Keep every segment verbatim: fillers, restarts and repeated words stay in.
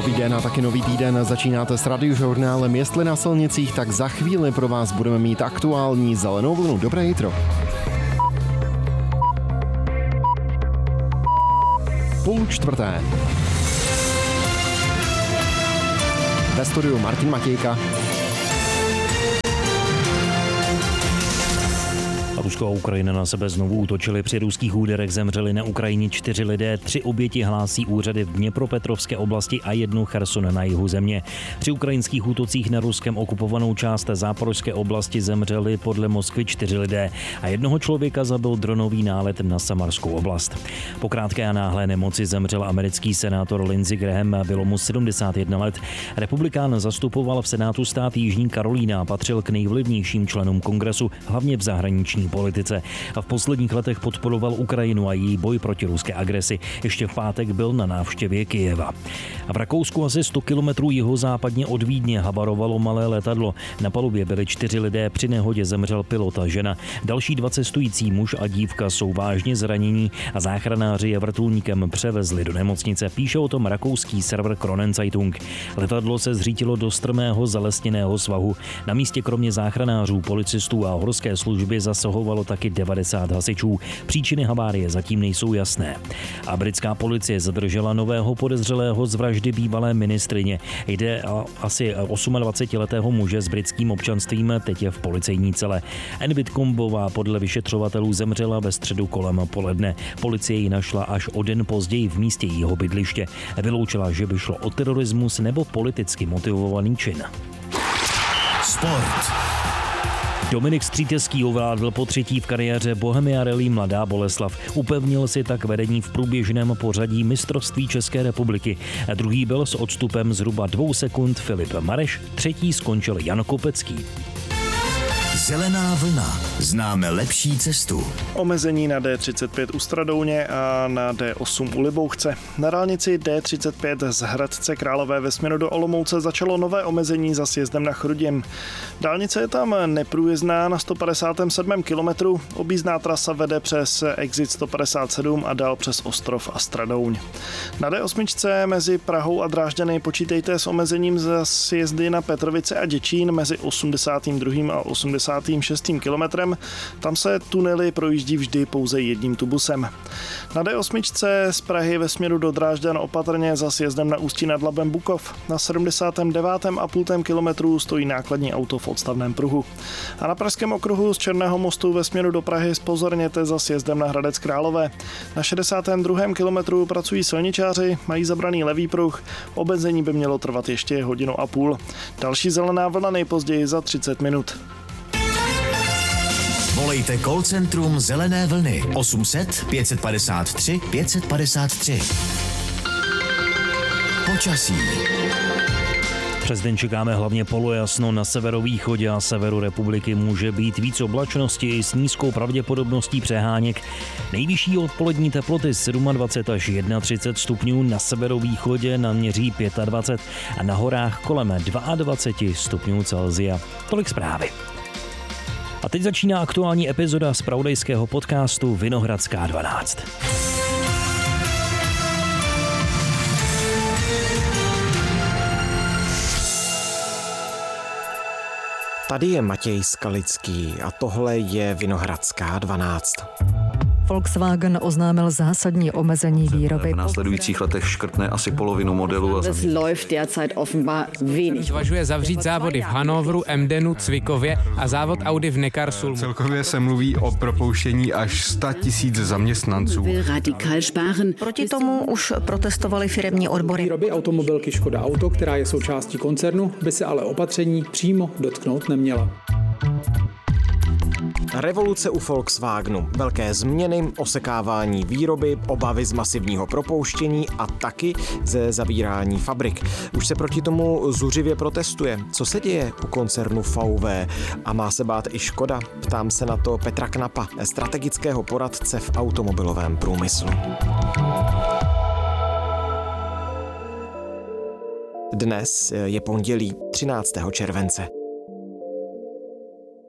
Dobrý den a taky nový týden. Začínáte s radiožurnálem Jestli na silnicích, tak za chvíli pro vás budeme mít aktuální zelenou vlnu. Dobré jitro. Půl čtvrté. Ve studiu Martin Matějka. A Rusko a Ukrajina na sebe znovu útočili. Při ruských úderech zemřeli na Ukrajině čtyři lidé, tři oběti hlásí úřady v Dněpropetrovské oblasti a jednu Cherson na jihu země. Při ukrajinských útocích na Ruskem okupovanou část Záporožské oblasti zemřeli podle Moskvy čtyři lidé a jednoho člověka zabil dronový nálet na Samarskou oblast. Po krátké a náhlé nemoci zemřel americký senátor Lindsey Graham, bylo mu sedmdesát jedna let. Republikán zastupoval v Senátu stát Jižní Karolína a patřil k nejvlivnějším členům kongresu, hlavně v zahraniční politice. A v posledních letech podporoval Ukrajinu a její boj proti ruské agresi. Ještě v pátek byl na návštěvě Kyjeva. A v Rakousku asi sto kilometrů jihozápadně od Vídně habarovalo malé letadlo. Na palubě byli čtyři lidé, při nehodě zemřel pilot a žena. Další dva cestující, muž a dívka, jsou vážně zranění a záchranáři je vrtulníkem převezli do nemocnice. Píše o tom rakouský server Kronenzeitung. Letadlo se zřítilo do strmého zalesněného svahu. Na místě kromě záchranářů, policistů a horské služby zasahovalo taky devadesát hasičů. Příčiny havárie zatím nejsou jasné. A britská policie zadržela nového podezřelého z vraždy bývalé ministryně. Jde o asi osmadvacetiletého muže s britským občanstvím, teď je v policejní cele. Anne Whitcombová podle vyšetřovatelů zemřela ve středu kolem poledne. Policie ji našla až o den později v místě jejího bydliště. Vyloučila, že by šlo o terorismus nebo politicky motivovaný čin. Sport. Dominik Střítecký ovládl po třetí v kariéře Bohemia Rallye Mladá Boleslav. Upevnil si tak vedení v průběžném pořadí mistrovství České republiky. A druhý byl s odstupem zhruba dvou sekund Filip Mareš, třetí skončil Jan Kopecký. Zelená vlna. Známe lepší cestu. Omezení na D třicet pět u Stradouně a na D osm u Libouchce. Na dálnici D třicet pět z Hradce Králové ve směru do Olomouce začalo nové omezení za sjezdem na Chrudim. Dálnice je tam neprůjezdná na sto padesátém sedmém kilometru. Objízdná trasa vede přes exit sto padesát sedm a dál přes Ostrov a Stradouň. Na D osm mezi Prahou a Drážďany počítejte s omezením za sjezdy na Petrovice a Děčín mezi osmdesátým druhým a osmdesátým šestým kilometrem. Tam se tunely projíždí vždy pouze jedním tubusem. Na D osm z Prahy ve směru do Drážďan opatrně za sjezdem na Ústí nad Labem Bukov. Na sedmdesátém devátém a půl kilometru stojí nákladní auto v odstavném pruhu. A na pražském okruhu z Černého mostu ve směru do Prahy zpozorněte za sjezdem na Hradec Králové. Na šedesátém druhém kilometru pracují silničáři, mají zabraný levý pruh. Obezení by mělo trvat ještě hodinu a půl. Další zelená vlna nejpozději za třicet minut. Volejte call centrum Zelené vlny osm set pět padesát tři pět padesát tři. Počasí. Přes den čekáme hlavně polojasno, na severovýchodě a severu republiky může být víc oblačnosti s nízkou pravděpodobností přeháněk. Nejvyšší odpolední teploty dvacet sedm až třicet jedna stupňů, na severovýchodě naměří dvacet pět a na horách kolem dvacet dva stupňů Celsia. Tolik zprávy. A teď začíná aktuální epizoda zpravodajského podcastu Vinohradská dvanáct. Tady je Matěj Skalický a tohle je Vinohradská dvanáct. Volkswagen oznámil zásadní omezení výroby. V následujících letech škrtne asi polovinu modelů. A das läuft derzeit offenbar wenig. Zvažuje zavřít závody v Hannoveru, Emdenu, Cvikově a závod Audi v Neckarsulmu. Celkově se mluví o propouštění až sto tisíc zaměstnanců. Proti tomu už protestovali firemní odbory. Výroby automobilky Škoda Auto, která je součástí koncernu, by se ale opatření přímo dotknout neměla. Revoluce u Volkswagenu, velké změny, osekávání výroby, obavy z masivního propouštění a taky ze zavírání fabrik. Už se proti tomu zuřivě protestuje. Co se děje u koncernu V W? A má se bát i Škoda? Ptám se na to Petra Knapa, strategického poradce v automobilovém průmyslu. Dnes je pondělí třináctého července.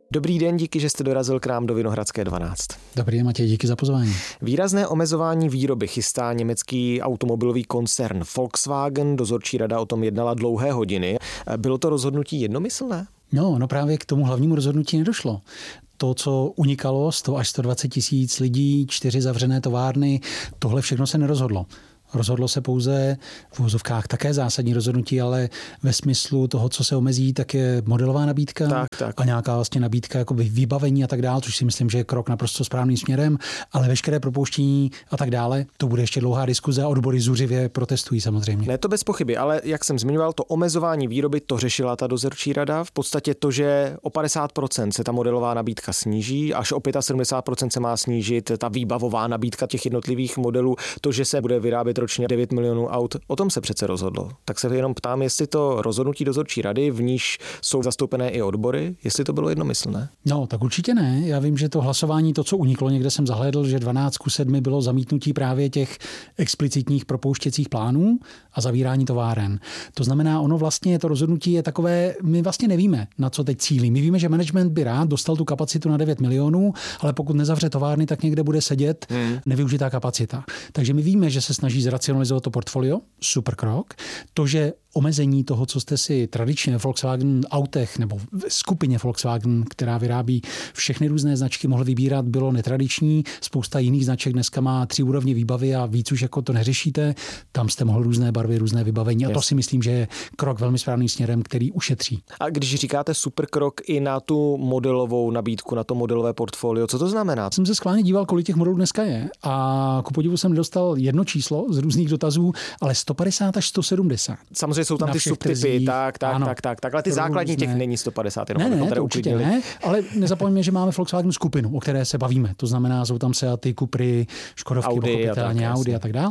Dobrý den, díky, že jste dorazil k nám do Vinohradské dvanáct. Dobrý den, Matěj, díky za pozvání. Výrazné omezování výroby chystá německý automobilový koncern Volkswagen. Dozorčí rada o tom jednala dlouhé hodiny. Bylo to rozhodnutí jednomyslné? No, no právě k tomu hlavnímu rozhodnutí nedošlo. To, co unikalo, sto až sto dvacet tisíc lidí, čtyři zavřené továrny, tohle všechno se nerozhodlo. Rozhodlo se pouze v uvozovkách také zásadní rozhodnutí, ale ve smyslu toho, co se omezí, tak je modelová nabídka tak, tak. a nějaká vlastně nabídka jakoby vybavení a tak dále, což si myslím, že je krok naprosto správným směrem, ale veškeré propouštění a tak dále, to bude ještě dlouhá diskuze a odbory zuřivě protestují samozřejmě. Ne, to bez pochyby, ale jak jsem zmiňoval, to omezování výroby, to řešila ta dozorčí rada. V podstatě to, že o padesát procent se ta modelová nabídka sníží, až o sedmdesát pět procent se má snížit ta výbavová nabídka těch jednotlivých modelů, to, že se bude vyrábět ročně devět milionů aut, o tom se přece rozhodlo. Tak se jenom ptám, jestli to rozhodnutí dozorčí rady, v níž jsou zastoupené i odbory, jestli to bylo jednomyslné. No, tak určitě ne. Já vím, že to hlasování, to, co uniklo, někde jsem zahlédl, že dvanáct ku sedmi bylo zamítnutí právě těch explicitních propouštěcích plánů a zavírání továren. To znamená, ono vlastně to rozhodnutí je takové, my vlastně nevíme, na co teď cílí. My víme, že management by rád dostal tu kapacitu na devět milionů, ale pokud nezavře továrny, tak někde bude sedět hmm. nevyužitá kapacita. Takže my víme, že se snaží zracionalizovat to portfolio, super krok. To, že omezení toho, co jste si tradičně v Volkswagen autech nebo v skupině Volkswagen, která vyrábí všechny různé značky, mohl vybírat, bylo netradiční. Spousta jiných značek dneska má tři úrovně výbavy a víc už jako to neřešíte. Tam jste mohl různé barvy, různé vybavení a yes. to si myslím, že je krok velmi správným směrem, který ušetří. A když říkáte super krok i na tu modelovou nabídku, na to modelové portfolio, co to znamená? Jsem se schválně díval, kolik těch modelů dneska je a ku podivu jsem nedostal jedno číslo z různých dotazů, ale sto padesát až sto sedmdesát. Samozřejmě jsou tam ty subtypy, tak, tak, tak, tak, tak, ale ty základní těch není sto padesát, jenom ne, ne, to určitě ne, ale nezapomeňme, že máme Volkswagen skupinu, o které se bavíme. To znamená, jsou tam Seaty, Cupry, Škodovky, Audi, a tak, Audi a tak dále.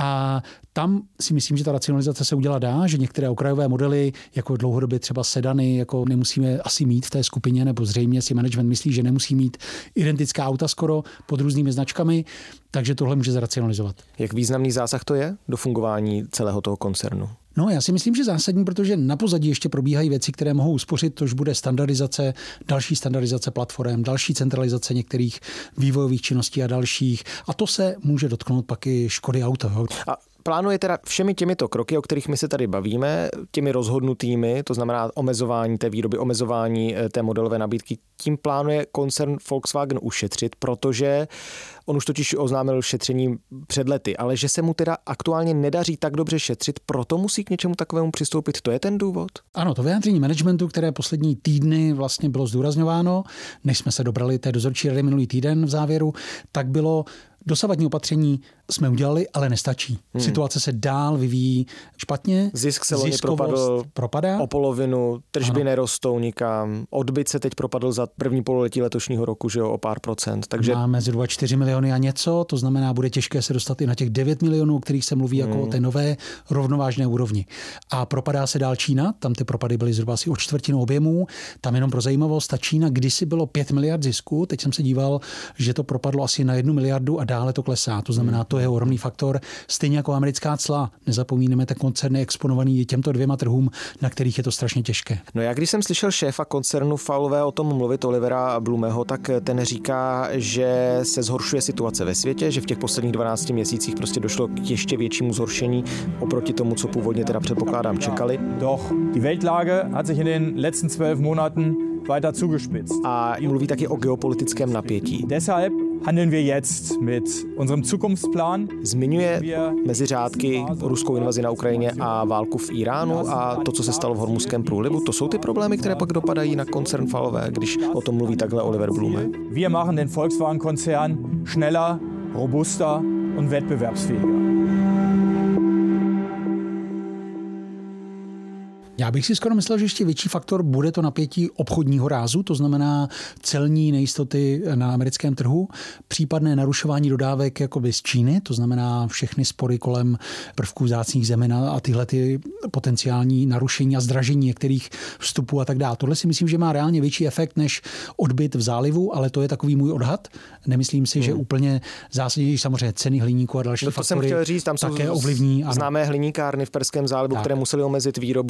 A tam si myslím, že ta racionalizace se udělat dá, že některé okrajové modely, jako dlouhodobě třeba sedany, jako nemusíme asi mít v té skupině, nebo zřejmě si management myslí, že nemusí mít identická auta skoro pod různými značkami, takže tohle může zracionalizovat. Jak významný zásah to je do fungování celého toho koncernu? No, já si myslím, že zásadní, protože na pozadí ještě probíhají věci, které mohou uspořit, tož bude standardizace, další standardizace platform, další centralizace některých vývojových činností a dalších. A to se může dotknout pak i Škody Auto. A plánuje teda všemi těmito kroky, o kterých my se tady bavíme, těmi rozhodnutými, to znamená omezování té výroby, omezování té modelové nabídky, tím plánuje koncern Volkswagen ušetřit, protože on už totiž oznámil šetření před lety, ale že se mu teda aktuálně nedaří tak dobře šetřit, proto musí k něčemu takovému přistoupit. To je ten důvod? Ano, to vyjádření managementu, které poslední týdny vlastně bylo zdůrazňováno, než jsme se dobrali té dozorčí rady minulý týden v závěru, tak bylo dosavadní opatření jsme udělali, ale nestačí. Hmm. Situace se dál vyvíjí špatně. Zisk se loni propadl propadá. o polovinu, tržby ano. nerostou nikam. Odbyt se teď propadl za první pololetí letošního roku, že jo, o pár procent. Takže máme zhruba čtyři miliony a něco, to znamená, bude těžké se dostat i na těch devět milionů, o kterých se mluví hmm. jako o té nové rovnovážné úrovni. A propadá se dál Čína, tam ty propady byly zhruba asi o čtvrtinu objemů. Tam jenom pro zajímavost, ta Čína kdysi bylo pět miliard zisku, teď jsem se díval, že to propadlo asi na jednu miliardu a dále to klesá. To znamená, to je ohromný faktor, stejně jako americká cla. Nezapomínáme, ten koncern je exponovaný těmto dvěma trhům, na kterých je to strašně těžké. No já když jsem slyšel šéfa koncernu V W o tom mluvit, Olivera Blumeho, tak ten říká, že se zhoršuje situace ve světě, že v těch posledních dvanácti měsících prostě došlo k ještě většímu zhoršení oproti tomu, co původně teda předpokládám čekali. Doch die Weltlage hat sich in den letzten zwölf Monaten weiter zugespitzt. A mluví taky o geopolitickém napětí. Deshalb handeln wir jetzt mit unserem Zukunftsplan. Zmiňuje mezi řádky ruskou invazi na Ukrajině a válku v Iránu a to, co se stalo v Hormuzském průlivu. To jsou ty problémy, které pak dopadají na koncern V W, když o tom mluví takhle Oliver Blume. Wir machen den Volkswagen-Konzern schneller, robuster und wettbewerbsfähiger. Já bych si skoro myslel, že ještě větší faktor bude to napětí obchodního rázu, to znamená celní nejistoty na americkém trhu, případné narušování dodávek jakoby z Číny, to znamená všechny spory kolem prvků vzácných zemin a tyhle ty potenciální narušení a zdražení některých vstupů a tak dále. Tohle si myslím, že má reálně větší efekt než odbyt v zálivu, ale to je takový můj odhad. Nemyslím si, hmm. že úplně zásadně, samozřejmě ceny hliníku a další no to faktory jsem chtěl říct, tam také jsou ovlivní. Známé hliníkárny v Perském zálivu, tak. které museli omezit výrobu, takže ten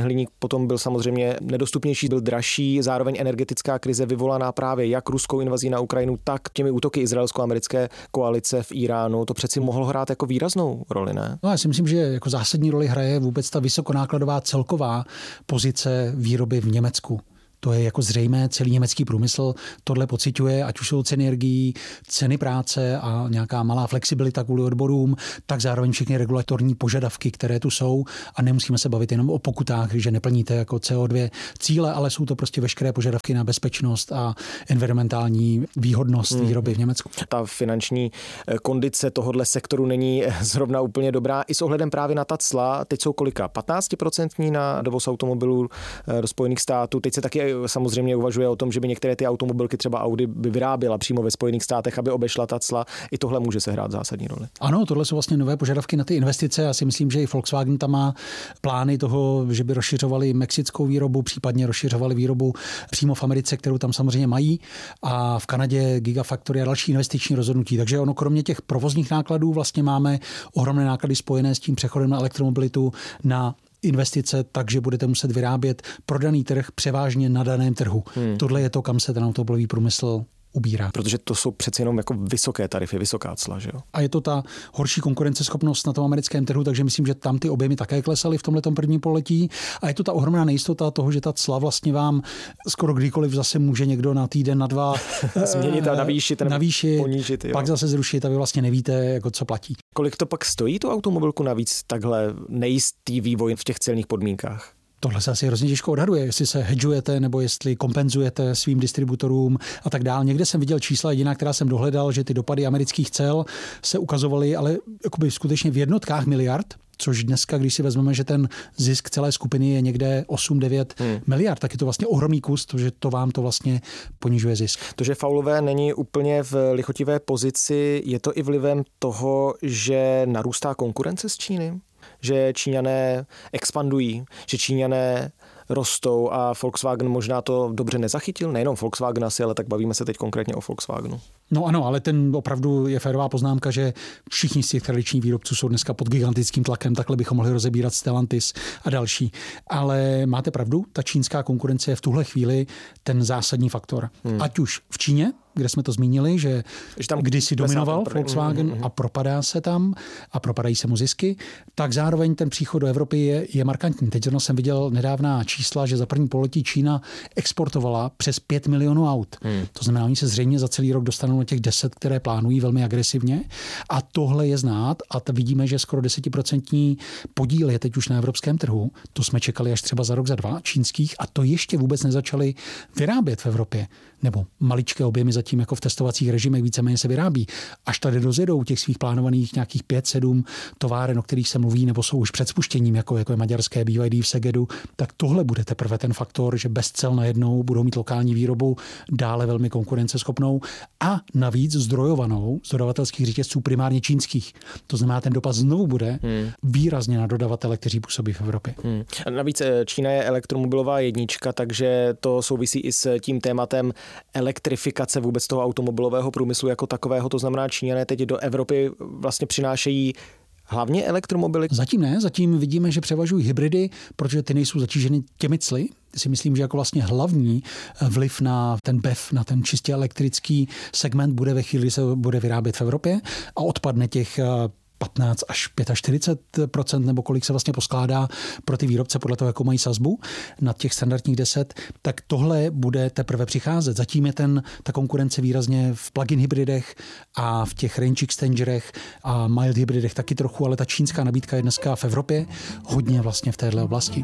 ten hliník potom byl samozřejmě nedostupnější, byl dražší, zároveň energetická krize vyvolaná právě jak ruskou invazí na Ukrajinu, tak těmi útoky izraelsko-americké koalice v Iránu. To přeci mohlo hrát jako výraznou roli, ne? No, já si myslím, že jako zásadní roli hraje vůbec ta vysokonákladová celková pozice výroby v Německu. To je jako zřejmé, celý německý průmysl tohle pociťuje, ať už jsou ceny energií, ceny práce a nějaká malá flexibilita kvůli odborům, tak zároveň všechny regulatorní požadavky, které tu jsou, a nemusíme se bavit jenom o pokutách, že neplníte jako C O dva cíle, ale jsou to prostě veškeré požadavky na bezpečnost a environmentální výhodnost hmm. výroby v Německu. Ta finanční kondice tohohle sektoru není zrovna úplně dobrá i s ohledem právě na ta cla. Teď jsou kolika? patnáct procent na dovoz automobilů do Spojených států. Teď se taky samozřejmě uvažuje o tom, že by některé ty automobilky, třeba Audi, by vyráběla přímo ve Spojených státech, aby obešla ta cla. I tohle může se hrát zásadní roli. Ano, tohle jsou vlastně nové požadavky na ty investice. Já si myslím, že i Volkswagen tam má plány toho, že by rozšiřovali mexickou výrobu, případně rozšiřovali výrobu přímo v Americe, kterou tam samozřejmě mají, a v Kanadě Gigafactory a další investiční rozhodnutí. Takže ono kromě těch provozních nákladů vlastně máme ohromné náklady spojené s tím přechodem na elektromobilitu, na investice, takže budete muset vyrábět prodaný trh převážně na daném trhu. Hmm. Tohle je to, kam se ten automobilový průmysl ubírá. Protože to jsou přeci jenom jako vysoké tarify, vysoká cla, že jo? A je to ta horší konkurenceschopnost na tom americkém trhu, takže myslím, že tam ty objemy také klesaly v tomhletom prvním poletí. A je to ta ohromná nejistota toho, že ta cla vlastně vám skoro kdykoliv zase může někdo na týden, na dva změnit a navýšit, navýšit ponížit, jo. Pak zase zrušit a vy vlastně nevíte, jako co platí. Kolik to pak stojí tu automobilku navíc takhle nejistý vývoj v těch celních podmínkách? Tohle se asi hrozně těžko odhaduje, jestli se hedžujete nebo jestli kompenzujete svým distributorům a tak dál. Někde jsem viděl čísla jediná, která jsem dohledal, že ty dopady amerických cel se ukazovaly, ale jakoby skutečně v jednotkách miliard, což dneska, když si vezmeme, že ten zisk celé skupiny je někde osm devět hmm. miliard, tak je to vlastně ohromný kus, to, že to vám to vlastně ponižuje zisk. To, že faulové není úplně v lichotivé pozici, je to i vlivem toho, že narůstá konkurence z Číny? Že Číňané expandují, že Číňané rostou a Volkswagen možná to dobře nezachytil. Nejenom Volkswagen asi, ale tak bavíme se teď konkrétně o Volkswagenu. No ano, ale ten opravdu je férová poznámka, že všichni z těch tradičních výrobců jsou dneska pod gigantickým tlakem, takhle bychom mohli rozebírat Stellantis a další. Ale máte pravdu, ta čínská konkurence je v tuhle chvíli ten zásadní faktor. Hmm. Ať už v Číně, kde jsme to zmínili, že, že tam kdysi dominoval Volkswagen mm, mm, mm. a propadá se tam a propadají se mu zisky, tak zároveň ten příchod do Evropy je, je markantní. Teď jsem viděl nedávná čísla, že za první pololetí Čína exportovala přes pět milionů aut. Hmm. To znamená, oni se zřejmě za celý rok dostanou na těch deset, které plánují velmi agresivně. A tohle je znát a t- vidíme, že skoro desetiprocentní podíl je teď už na evropském trhu. To jsme čekali až třeba za rok, za dva čínských a to ještě vůbec nezačali vyrábět v Evropě. Nebo maličké objemy zatím jako v testovacích režimech víceméně se vyrábí. Až tady dozjedou těch svých plánovaných nějakých pět sedm továren, o kterých se mluví, nebo jsou už před spuštěním, jako, jako je maďarské B Y D v Segedu, tak tohle bude teprve ten faktor, že bez cel najednou budou mít lokální výrobu dále velmi konkurenceschopnou a navíc zdrojovanou z dodavatelských řetězců primárně čínských. To znamená, ten dopad znovu bude hmm. výrazně na dodavatele, kteří působí v Evropě. Hmm. A navíc Čína je elektromobilová jednička, takže to souvisí i s tím tématem elektrifikace vůbec toho automobilového průmyslu jako takového. To znamená, Číňané teď do Evropy vlastně přinášejí hlavně elektromobily? Zatím ne, zatím vidíme, že převažují hybridy, protože ty nejsou zatíženy těmi cly. Si myslím, že jako vlastně hlavní vliv na ten B E V, na ten čistě elektrický segment bude ve chvíli, kdy se bude vyrábět v Evropě a odpadne těch patnáct až čtyřicet pět procent nebo kolik se vlastně poskládá pro ty výrobce podle toho, jakou mají sazbu nad těch standardních deset, tak tohle bude teprve přicházet. Zatím je ten, ta konkurence výrazně v plug-in hybridech a v těch range extenderech a mild hybridech taky trochu, ale ta čínská nabídka je dneska v Evropě hodně vlastně v téhle oblasti.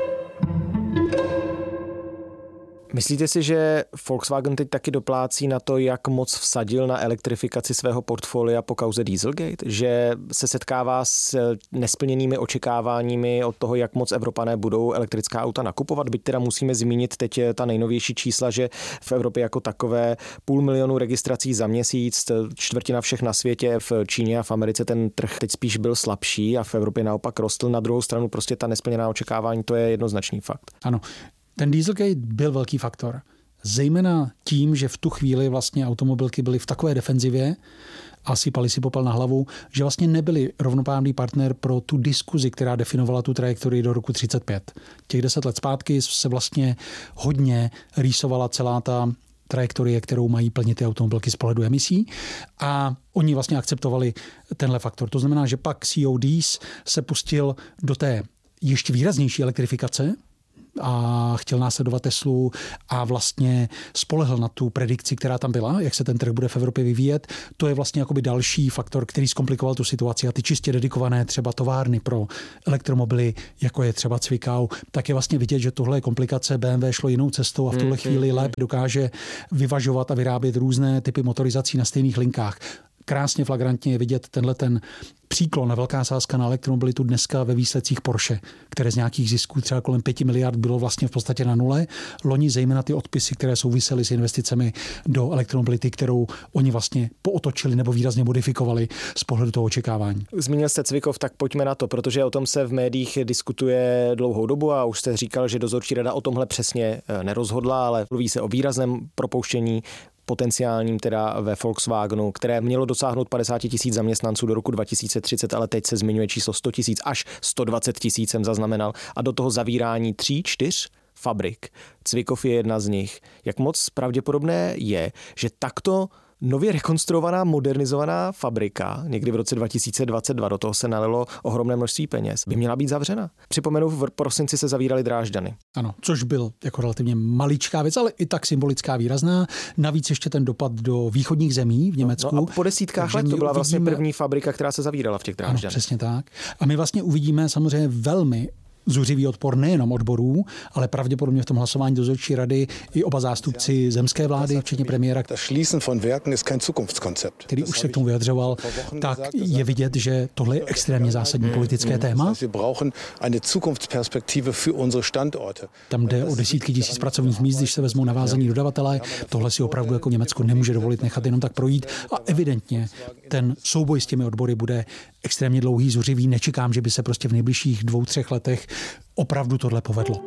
Myslíte si, že Volkswagen teď taky doplácí na to, jak moc vsadil na elektrifikaci svého portfolia po kauze Dieselgate? Že se setkává s nesplněnými očekáváními od toho, jak moc Evropané budou elektrická auta nakupovat? Byť teda musíme zmínit teď ta nejnovější čísla, že v Evropě jako takové půl milionu registrací za měsíc, čtvrtina všech na světě, v Číně a v Americe ten trh teď spíš byl slabší a v Evropě naopak rostl. Na druhou stranu prostě ta nesplněná očekávání, to je jednoznačný fakt. Ano. Ten Dieselgate byl velký faktor. Zejména tím, že v tu chvíli vlastně automobilky byly v takové defenzivě a sypali si popel na hlavu, že vlastně nebyli rovnoprávný partner pro tu diskuzi, která definovala tu trajektorii do roku třicet pět. Těch deset let zpátky se vlastně hodně rýsovala celá ta trajektorie, kterou mají plnit ty automobilky z pohledu emisí a oni vlastně akceptovali tenhle faktor. To znamená, že pak C O Ds se pustil do té ještě výraznější elektrifikace a chtěl následovat Teslu a vlastně spolehl na tu predikci, která tam byla, jak se ten trh bude v Evropě vyvíjet. To je vlastně jakoby další faktor, který zkomplikoval tu situaci a ty čistě dedikované třeba továrny pro elektromobily, jako je třeba Zwickau, tak je vlastně vidět, že tohle je komplikace. B M W šlo jinou cestou a v tuhle chvíli lépe dokáže vyvažovat a vyrábět různé typy motorizací na stejných linkách. Krásně flagrantně je vidět tenhle ten příklon na velká sázka na elektromobilitu dneska ve výsledcích Porsche, které z nějakých zisků třeba kolem pěti miliard bylo vlastně v podstatě na nule. Loni zejména ty odpisy, které souvisely s investicemi do elektromobility, kterou oni vlastně pootočili nebo výrazně modifikovali z pohledu toho očekávání. Zmínil jste Zwickau, tak pojďme na to, protože o tom se v médiích diskutuje dlouhou dobu a už jste říkal, že dozorčí rada o tomhle přesně nerozhodla, ale mluví se o výrazném propouštění potenciálním teda ve Volkswagenu, které mělo dosáhnout padesát tisíc zaměstnanců do roku dva tisíce třicet, ale teď se zmiňuje číslo sto tisíc, až sto dvacet tisíc jsem zaznamenal. A do toho zavírání tří, čtyř fabrik. Zwickau je jedna z nich. Jak moc pravděpodobné je, že takto nově rekonstruovaná, modernizovaná fabrika, někdy v roce dva tisíce dvacet dva, do toho se nalilo ohromné množství peněz, by měla být zavřena. Připomenu, v prosinci se zavíraly Drážďany. Ano, což byl jako relativně maličká věc, ale i tak symbolická, výrazná. Navíc ještě ten dopad do východních zemí v Německu. No, no a po desítkách let to byla vlastně uvidíme... první fabrika, která se zavírala v těch Drážďanech. Ano, přesně tak. A my vlastně uvidíme samozřejmě velmi zuřivý odpor nejenom odborů, ale pravděpodobně v tom hlasování dozorčí rady i oba zástupci zemské vlády, včetně premiéra, který už se k tomu vyjadřoval, tak je vidět, že tohle je extrémně zásadní politické téma. Tam jde o desítky tisíc pracovních míst, když se vezmou navázání dodavatelé. Tohle si opravdu jako Německo nemůže dovolit nechat jenom tak projít a evidentně ten souboj s těmi odbory bude extrémně dlouhý, zuřivý. Nečekám, že by se prostě v nejbližších dvou, třech letech opravdu tohle povedlo.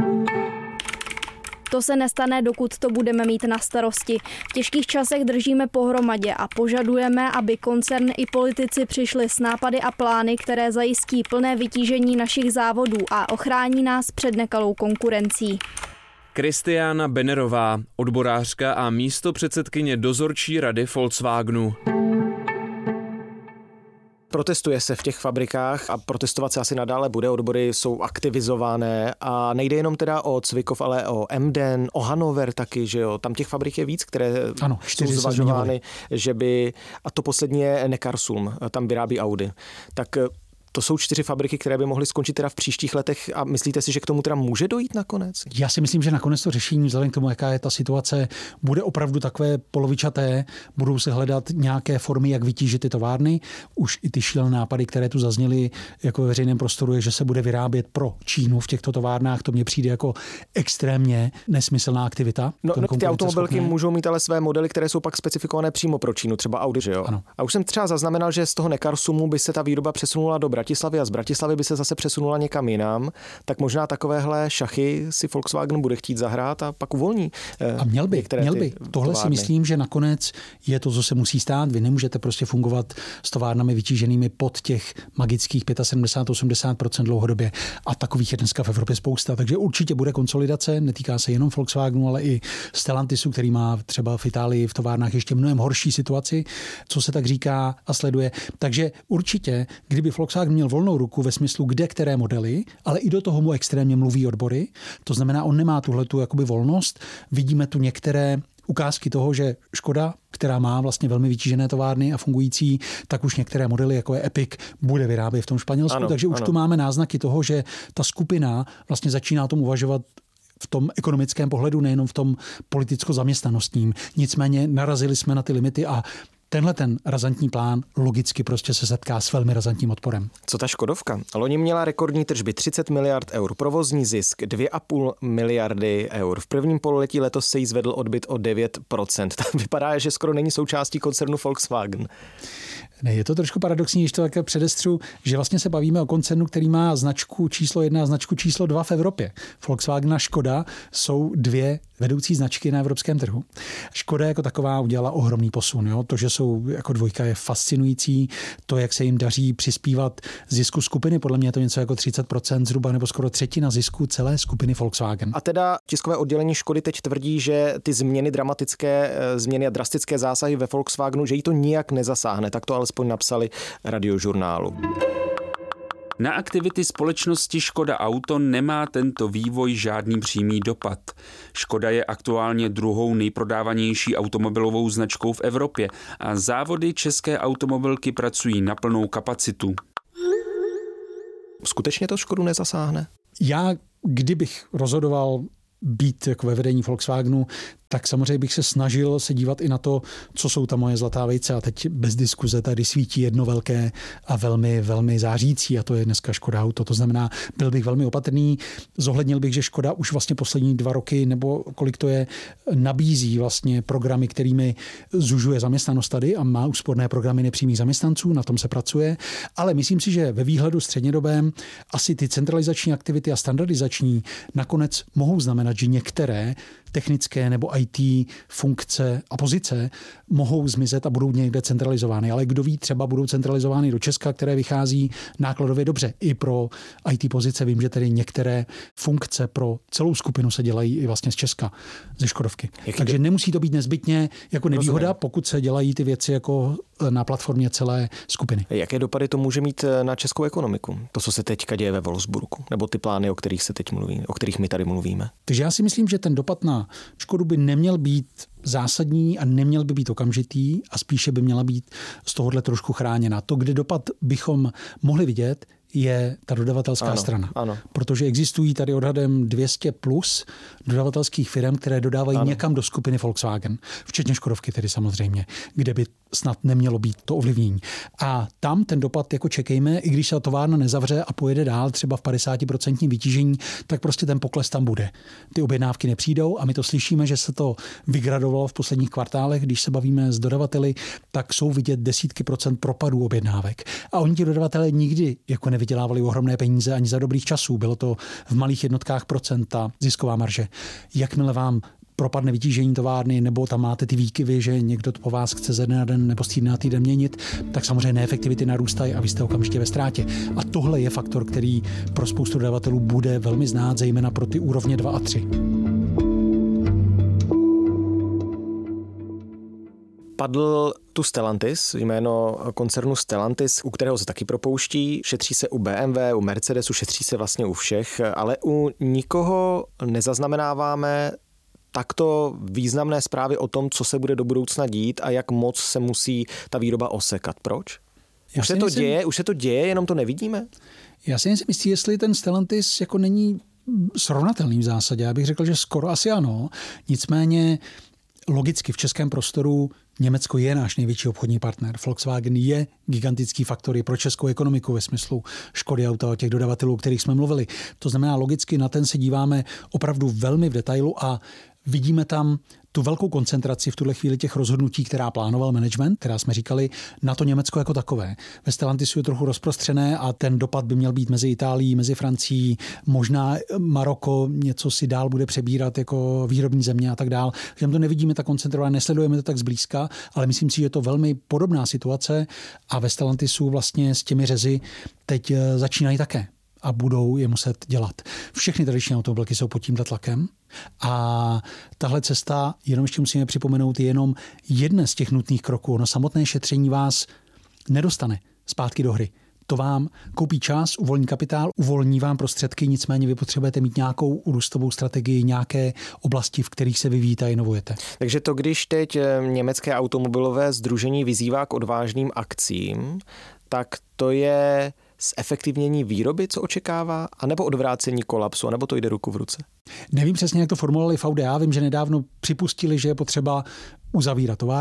To se nestane, dokud to budeme mít na starosti. V těžkých časech držíme pohromadě a požadujeme, aby koncern i politici přišli s nápady a plány, které zajistí plné vytížení našich závodů a ochrání nás před nekalou konkurencí. Kristiána Bennerová, odborářka a místopředsedkyně dozorčí rady Volkswagenu. Protestuje se v těch fabrikách a protestovat se asi nadále bude. Odbory jsou aktivizované a nejde jenom teda o Zwickau, ale o Emden, o Hannover taky, že jo. Tam těch fabrik je víc, které ano, jsou zvažovány, že by, a to poslední je Neckarsulm, tam vyrábí Audi. Tak to jsou čtyři fabriky, které by mohly skončit teda v příštích letech a myslíte si, že k tomu teda může dojít nakonec? Já si myslím, že nakonec to řešení, vzhledem k tomu, jaká je ta situace, bude opravdu takové polovičaté, budou se hledat nějaké formy, jak vytížit ty továrny. Už i ty šílené nápady, které tu zazněly jako ve veřejném prostoru, je, že se bude vyrábět pro Čínu v těchto továrnách. To mně přijde jako extrémně nesmyslná aktivita. No, no ty automobilky můžou mít ale své modely, které jsou pak specifikované přímo pro Čínu, třeba Audi, že jo? Ano. A už jsem třeba zaznamenal, že z toho Neckarsulmu by se ta výroba přesunula do Bratislavy a z Bratislavy by se zase přesunula někam jinam, tak možná takovéhle šachy si Volkswagen bude chtít zahrát a pak uvolní. A měl by, měl by. Tohle továrny. Si myslím, že nakonec je to, co se musí stát. Vy nemůžete prostě fungovat s továrnami vytíženými pod těch magických sedmdesát až osmdesát procent dlouhodobě. A takových je dneska v Evropě spousta. Takže určitě bude konsolidace, netýká se jenom Volkswagenu, ale i Stellantisu, který má třeba v Itálii v továrnách ještě mnohem horší situaci, co se tak říká a sleduje. Takže určitě, kdyby Volkswagen měl volnou ruku ve smyslu, kde které modely, ale i do toho mu extrémně mluví odbory. To znamená, on nemá tuhletu jakoby volnost. Vidíme tu některé ukázky toho, že Škoda, která má vlastně velmi vytížené továrny a fungující, tak už některé modely, jako je Epic, bude vyrábět v tom Španělsku. Ano, takže už ano. Tu máme náznaky toho, že ta skupina vlastně začíná o tom uvažovat v tom ekonomickém pohledu, nejenom v tom politicko-zaměstnanostním. Nicméně narazili jsme na ty limity a tenhle ten razantní plán logicky prostě se setká s velmi razantním odporem. Co ta Škodovka? Loni měla rekordní tržby třicet miliard eur, provozní zisk dvě a půl miliardy eur. V prvním pololetí letos se jí zvedl odbyt o devět procent. Vypadá, že skoro není součástí koncernu Volkswagen. Ne, je to trošku paradoxní, když to také předestřu, že vlastně se bavíme o koncernu, který má značku číslo jedna a značku číslo dva v Evropě. Volkswagen a Škoda jsou dvě vedoucí značky na evropském trhu. Škoda jako taková udělala ohromný posun. Jo? To, že jsou jako dvojka, je fascinující. To, jak se jim daří přispívat zisku skupiny, podle mě je to něco jako třicet procent zhruba nebo skoro třetina zisku celé skupiny Volkswagen. A teda tiskové oddělení Škody teď tvrdí, že ty změny dramatické, změny a drastické zásahy ve Volkswagenu, že jí to nijak nezasáhne. Tak to alespoň napsali Radiožurnálu. Na aktivity společnosti Škoda Auto nemá tento vývoj žádný přímý dopad. Škoda je aktuálně druhou nejprodávanější automobilovou značkou v Evropě a závody české automobilky pracují na plnou kapacitu. Skutečně to Škodu nezasáhne? Já, kdybych rozhodoval být jako ve vedení Volkswagenu, tak samozřejmě bych se snažil se dívat i na to, co jsou ta moje zlatá vejce. A teď bez diskuze tady svítí jedno velké a velmi, velmi zářící, a to je dneska Škoda Auto. To znamená, byl bych velmi opatrný, zohlednil bych, že Škoda už vlastně poslední dva roky, nebo kolik to je, nabízí vlastně programy, kterými zužuje zaměstnanost tady a má úsporné programy nepřímých zaměstnanců, na tom se pracuje. Ale myslím si, že ve výhledu střednědobém asi ty centralizační aktivity a standardizační nakonec mohou znamenat, že některé technické nebo í té funkce a pozice mohou zmizet a budou někde centralizovány. Ale kdo ví, třeba budou centralizovány do Česka, které vychází nákladově dobře. I pro í té pozice vím, že tedy některé funkce pro celou skupinu se dělají i vlastně z Česka, ze Škodovky. Jaký Takže do... nemusí to být nezbytně jako nevýhoda, Rozumím. pokud se dělají ty věci jako na platformě celé skupiny. Jaké dopady to může mít na českou ekonomiku? To, co se teďka děje ve Wolfsburgu, nebo ty plány, o kterých se teď mluví, o kterých my tady mluvíme. Takže já si myslím, že ten dopad na Škodu by neměl být zásadní a neměl by být okamžitý a spíše by měla být z tohohle trošku chráněna. To, kde dopad bychom mohli vidět, je ta dodavatelská ano, strana. Ano. Protože existují tady odhadem dvě stě plus dodavatelských firm, které dodávají ano. někam do skupiny Volkswagen, včetně Škodovky tedy samozřejmě, kde by snad nemělo být to ovlivnění. A tam ten dopad jako čekejme, i když se ta továrna nezavře a pojede dál třeba v padesát procent vytížení, tak prostě ten pokles tam bude. Ty objednávky nepřijdou a my to slyšíme, že se to vygradovalo v posledních kvartálech, když se bavíme s dodavateli, tak jsou vidět desítky procent propadů objednávek. A oni ti dodavatelé nikdy jako nevydělávali ohromné peníze ani za dobrých časů. Bylo to v malých jednotkách procenta zisková marže. Jakmile vám propadne vytížení továrny, nebo tam máte ty výkyvy, že někdo to po vás chce ze dne na den nebo z týdne na týden měnit, tak samozřejmě neefektivity narůstají a vy jste okamžitě ve ztrátě. A tohle je faktor, který pro spoustu dodavatelů bude velmi znát, zejména pro ty úrovně dva a tři. Padl tu Stellantis, jméno koncernu Stellantis, u kterého se taky propouští, šetří se u bé em vé, u Mercedesu, šetří se vlastně u všech, ale u nikoho nezaznamenáváme takto významné zprávy o tom, co se bude do budoucna dít a jak moc se musí ta výroba osekat. Proč? Už se to myslím, děje, už se to děje, jenom to nevidíme? Já si nejsem jistý, jestli ten Stellantis jako není srovnatelný v zásadě. Já bych řekl, že skoro asi ano. Nicméně logicky v českém prostoru Německo je náš největší obchodní partner. Volkswagen je gigantický faktor i pro českou ekonomiku ve smyslu Škody Auta, těch dodavatelů, o kterých jsme mluvili. To znamená, logicky na ten se díváme opravdu velmi v detailu a vidíme tam tu velkou koncentraci v tuhle chvíli těch rozhodnutí, která plánoval management, která jsme říkali, na to Německo jako takové. Ve Stellantisu je trochu rozprostřené a ten dopad by měl být mezi Itálií, mezi Francií, možná Maroko něco si dál bude přebírat jako výrobní země a tak dál. Že to nevidíme tak koncentrované, nesledujeme to tak zblízka, ale myslím si, že je to velmi podobná situace a ve Stellantisu vlastně s těmi řezy teď začínají také a budou je muset dělat. Všechny tradiční automobilky jsou pod tímto tlakem a tahle cesta, jenom ještě musíme připomenout, je jenom jeden z těch nutných kroků. No samotné šetření vás nedostane zpátky do hry. To vám koupí čas, uvolní kapitál, uvolní vám prostředky, nicméně vy potřebujete mít nějakou růstovou strategii, nějaké oblasti, v kterých se vyvíjíte a inovujete. Takže to, když teď německé automobilové sdružení vyzývá k odvážným akcím, tak to je zefektivnění výroby, co očekává, anebo odvrácení kolapsu, anebo to jde ruku v ruce? Nevím přesně, jak to formulovali v Audi. Já vím, že nedávno připustili, že je potřeba uzavírat továrny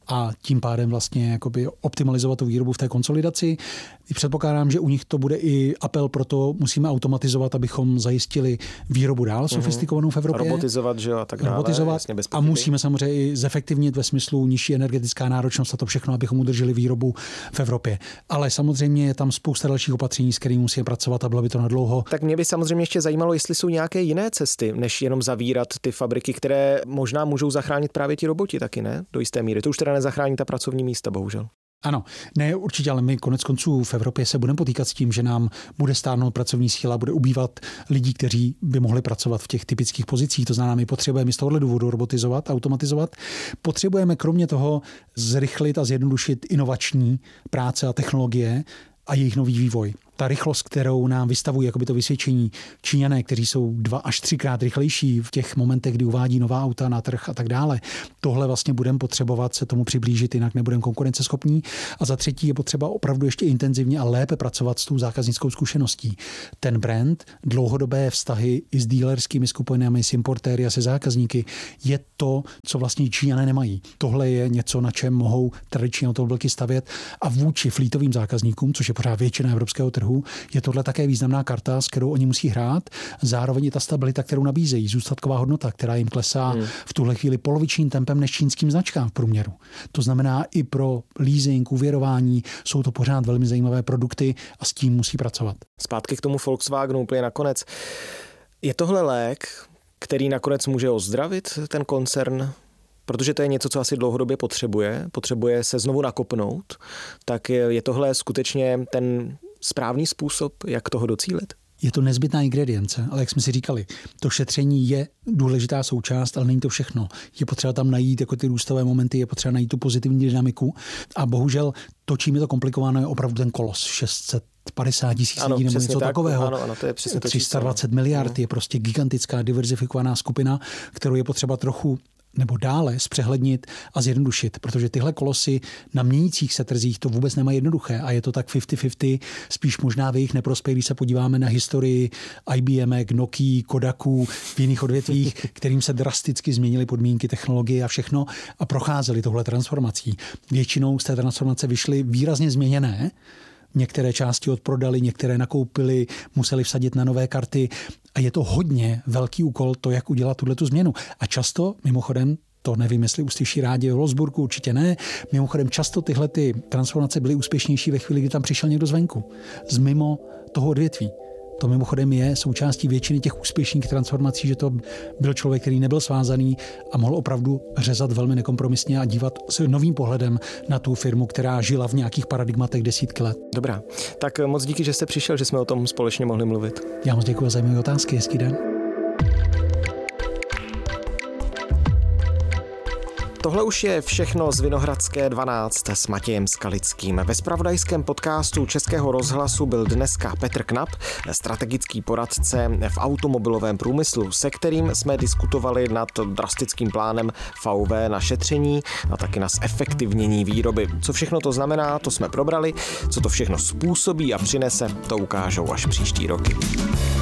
a tím pádem vlastně jakoby optimalizovat tu výrobu v té konsolidaci. Předpokládám, že u nich to bude i apel, proto musíme automatizovat, abychom zajistili výrobu dál sofistikovanou v Evropě. Robotizovat, že jo, a tak dále. Robotizovat jasně, a musíme samozřejmě i zefektivnit ve smyslu nižší energetická náročnost a to všechno, abychom udrželi výrobu v Evropě. Ale samozřejmě je tam spousta dalších opatření, s kterými musíme pracovat a bylo by to na dlouho. Tak mě by samozřejmě ještě zajímalo, jestli jsou nějaké jiné cesty, než jenom zavírat ty fabriky, které možná můžou zachránit právě ti roboti taky, ne? Do jisté míry. To už teda nezachrání ta pracovní místa, bohužel. Ano, ne určitě, ale my konec konců v Evropě se budeme potýkat s tím, že nám bude stárnout pracovní síla, bude ubývat lidí, kteří by mohli pracovat v těch typických pozicích. To znamená, my potřebujeme z tohohle důvodu robotizovat, automatizovat. Potřebujeme kromě toho zrychlit a zjednodušit inovační práce a technologie a jejich nový vývoj. Ta rychlost, kterou nám vystavují jakoby to vysvědčení Číňané, kteří jsou dva až třikrát rychlejší v těch momentech, kdy uvádí nová auta na trh a tak dále. Tohle vlastně budeme potřebovat se tomu přiblížit, jinak nebudeme konkurenceschopní. A za třetí je potřeba opravdu ještě intenzivně a lépe pracovat s tou zákaznickou zkušeností. Ten brand, dlouhodobé vztahy i s dealerskými skupinami, s importéry a se zákazníky je to, co vlastně Číňané nemají. Tohle je něco, na čem mohou tradiční automobilky stavět a vůči flítovým zákazníkům, což je pořád většina evropského trhu, je tohle také významná karta, s kterou oni musí hrát. Zároveň je ta stabilita, kterou nabízejí, zůstatková hodnota, která jim klesá hmm. v tuhle chvíli polovičním tempem než čínským značkám v průměru. To znamená i pro leasing, úvěrování jsou to pořád velmi zajímavé produkty a s tím musí pracovat. Zpátky k tomu Volkswagenu úplně nakonec. Je tohle lék, který nakonec může ozdravit ten koncern? Protože to je něco, co asi dlouhodobě potřebuje, potřebuje se znovu nakopnout, tak je tohle skutečně ten správný způsob, jak toho docílit? Je to nezbytná ingredience, ale jak jsme si říkali, to šetření je důležitá součást, ale není to všechno. Je potřeba tam najít jako ty růstové momenty, je potřeba najít tu pozitivní dynamiku a bohužel to, čím je to komplikované, je opravdu ten kolos šest set padesát tisíc lidí nebo něco tak, takového. Ano, ano, to je přesně to tři sta dvacet miliard ano. Je prostě gigantická diverzifikovaná skupina, kterou je potřeba trochu nebo dále zpřehlednit a zjednodušit, protože tyhle kolosy na měnících se trzích to vůbec nemají jednoduché a je to tak padesát padesát, spíš možná v jejich neprospěch, když se podíváme na historii I B M, Nokia, Kodaku v jiných odvětvích, kterým se drasticky změnily podmínky, technologie a všechno a procházely tohle transformací. Většinou z té transformace vyšly výrazně změněné, některé části odprodali, některé nakoupili, museli vsadit na nové karty a je to hodně velký úkol to, jak udělat tuhletu změnu. A často, mimochodem, to nevím, jestli uslyší rádi v Wolfsburgu, určitě ne, mimochodem často tyhle ty transformace byly úspěšnější ve chvíli, kdy tam přišel někdo zvenku, z mimo toho odvětví. To mimochodem je součástí většiny těch úspěšných transformací, že to byl člověk, který nebyl svázaný a mohl opravdu řezat velmi nekompromisně a dívat s novým pohledem na tu firmu, která žila v nějakých paradigmatech desítky let. Dobrá, tak moc díky, že jste přišel, že jsme o tom společně mohli mluvit. Já moc děkuji za zajímavé otázky, hezký den. Tohle už je všechno z Vinohradské dvanáct s Matějem Skalickým. Ve zpravodajském podcastu Českého rozhlasu byl dneska Petr Knap, strategický poradce v automobilovém průmyslu, se kterým jsme diskutovali nad drastickým plánem V W na šetření a taky na zefektivnění výroby. Co všechno to znamená, to jsme probrali, co to všechno způsobí a přinese, to ukážou až příští roky.